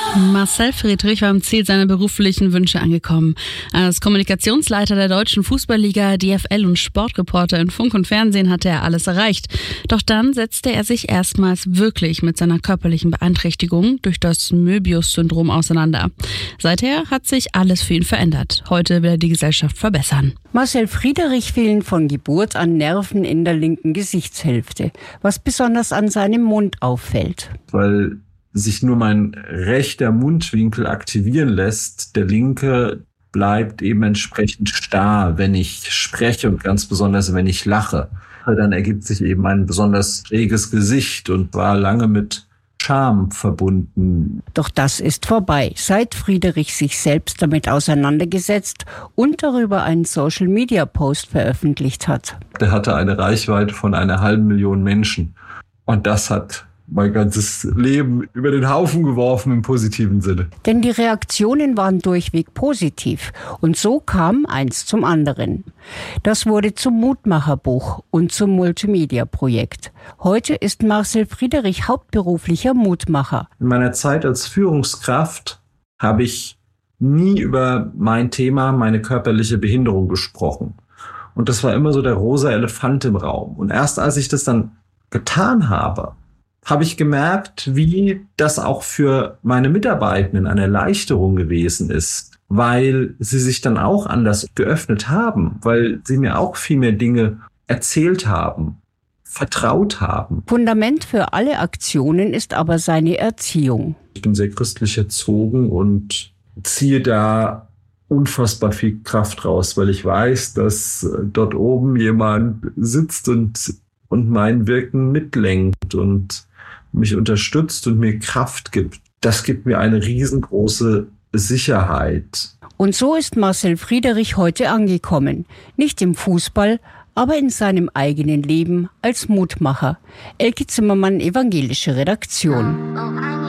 Marcel Friedrich war am Ziel seiner beruflichen Wünsche angekommen. Als Kommunikationsleiter der Deutschen Fußballliga, DFL und Sportreporter in Funk und Fernsehen hatte er alles erreicht. Doch dann setzte er sich erstmals wirklich mit seiner körperlichen Beeinträchtigung durch das Möbius-Syndrom auseinander. Seither hat sich alles für ihn verändert. Heute will er die Gesellschaft verbessern. Marcel Friedrich fehlen von Geburt an Nerven in der linken Gesichtshälfte, was besonders an seinem Mund auffällt. Weil sich nur mein rechter Mundwinkel aktivieren lässt. Der linke bleibt eben entsprechend starr, wenn ich spreche und ganz besonders, wenn ich lache. Dann ergibt sich eben ein besonders reges Gesicht und war lange mit Scham verbunden. Doch das ist vorbei, seit Friedrich sich selbst damit auseinandergesetzt und darüber einen Social-Media-Post veröffentlicht hat. Der hatte eine Reichweite von 500.000 Menschen. Und das hat mein ganzes Leben über den Haufen geworfen im positiven Sinne. Denn die Reaktionen waren durchweg positiv. Und so kam eins zum anderen. Das wurde zum Mutmacherbuch und zum Multimedia-Projekt. Heute ist Marcel Friedrich hauptberuflicher Mutmacher. In meiner Zeit als Führungskraft habe ich nie über mein Thema, meine körperliche Behinderung gesprochen. Und das war immer so der rosa Elefant im Raum. Und erst als ich das dann getan habe ich gemerkt, wie das auch für meine Mitarbeitenden eine Erleichterung gewesen ist, weil sie sich dann auch anders geöffnet haben, weil sie mir auch viel mehr Dinge erzählt haben, vertraut haben. Fundament für alle Aktionen ist aber seine Erziehung. Ich bin sehr christlich erzogen und ziehe da unfassbar viel Kraft raus, weil ich weiß, dass dort oben jemand sitzt und mein Wirken mitlenkt und mich unterstützt und mir Kraft gibt. Das gibt mir eine riesengroße Sicherheit. Und so ist Marcel Friedrich heute angekommen. Nicht im Fußball, aber in seinem eigenen Leben als Mutmacher. Elke Zimmermann, Evangelische Redaktion.